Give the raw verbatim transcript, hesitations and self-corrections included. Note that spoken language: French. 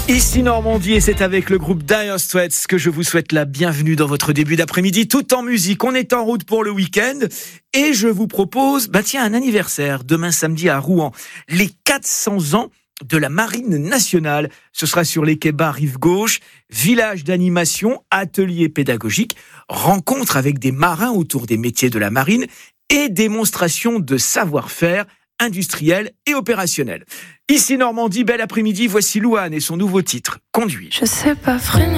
Ici Normandie et c'est avec le groupe Dire Straits que je vous souhaite la bienvenue dans votre début d'après-midi tout en musique. On est en route pour le week-end et je vous propose, bah tiens, un anniversaire demain samedi à Rouen. Les quatre cents ans de la Marine nationale. Ce sera sur les quais bas rive gauche, village d'animation, atelier pédagogique, rencontre avec des marins autour des métiers de la marine et démonstration de savoir-faire industriel et opérationnel. Ici Normandie, bel après-midi, voici Louane et son nouveau titre, Conduire. Je sais pas freiner.